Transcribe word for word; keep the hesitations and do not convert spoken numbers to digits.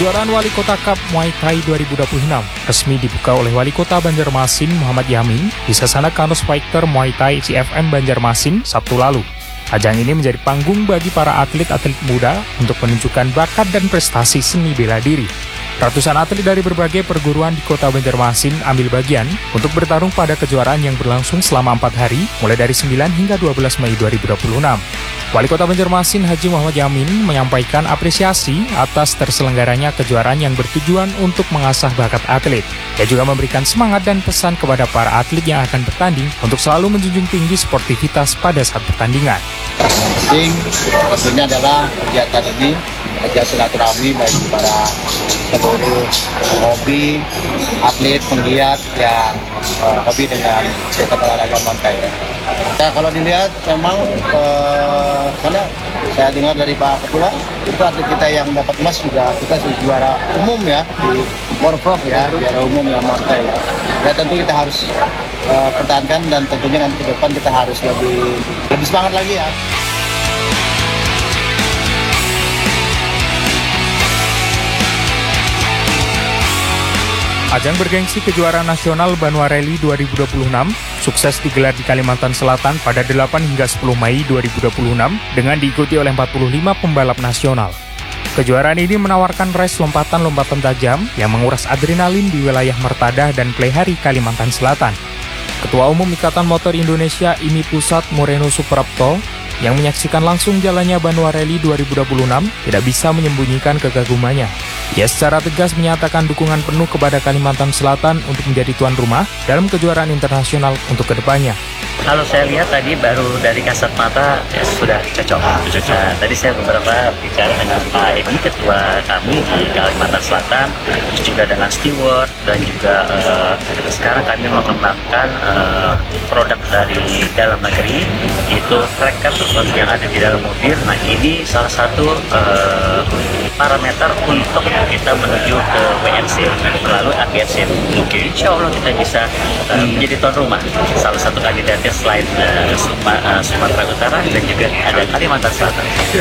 Kejuaraan Wali Kota Cup Muay Thai dua ribu dua puluh enam resmi dibuka oleh Wali Kota Banjarmasin Muhammad Yamin di Sasana Kanus Fighter Muay Thai C F M Banjarmasin Sabtu lalu. Ajang ini menjadi panggung bagi para atlet-atlet muda untuk menunjukkan bakat dan prestasi seni bela diri. Ratusan atlet dari berbagai perguruan di kota Banjarmasin ambil bagian untuk bertarung pada kejuaraan yang berlangsung selama empat hari, mulai dari sembilan hingga dua belas Mei dua ribu dua puluh enam. Wali Kota Banjarmasin Haji Muhammad Yamin menyampaikan apresiasi atas terselenggaranya kejuaraan yang bertujuan untuk mengasah bakat atlet. Ia juga memberikan semangat dan pesan kepada para atlet yang akan bertanding untuk selalu menjunjung tinggi sportivitas pada saat pertandingan. Penting tentunya adalah kegiatan ini kerja silaturahmi bagi para seluruh hobi atlet penggiat yang uh, hobi dengan kegiatan olahraga Muay Thai. Nah, kalau dilihat memang uh, karena saya dengar dari Pak Ketua itu atlet kita yang dapat emas juga kita sudah juara umum ya di World ya, juara umum yang Muay Thai ya. Ya tentu kita harus uh, pertahankan dan tentunya nanti ke depan kita harus lebih lebih semangat lagi ya. Ajang bergengsi kejuaraan nasional Banua Rally dua ribu dua puluh enam sukses digelar di Kalimantan Selatan pada delapan hingga sepuluh Mei dua ribu dua puluh enam dengan diikuti oleh empat puluh lima pembalap nasional. Kejuaraan ini menawarkan race lompatan-lompatan tajam yang menguras adrenalin di wilayah Mertadah dan Plehari, Kalimantan Selatan. Ketua Umum Ikatan Motor Indonesia I M I Pusat Moreno Suprapto yang menyaksikan langsung jalannya Banua Rally dua ribu dua puluh enam tidak bisa menyembunyikan kekagumannya. Ia secara tegas menyatakan dukungan penuh kepada Kalimantan Selatan untuk menjadi tuan rumah dalam kejuaraan internasional untuk kedepannya. Kalau saya lihat tadi baru dari kasat mata ya sudah cocok. cocok. Nah, tadi saya beberapa bicara dengan Pak Edi, ketua kami di Kalimantan Selatan, terus juga dengan steward dan juga uh, sekarang kami mengembangkan uh, produk dari dalam negeri, yaitu tracker yang ada di dalam mobil. Nah ini salah satu uh, parameter untuk kita menuju ke W N C melalui A P S M. Oke, insya Allah kita bisa uh, menjadi tuan rumah. Salah satu kandidatnya selain uh, Sumatera Utara dan juga ada Kalimantan Selatan.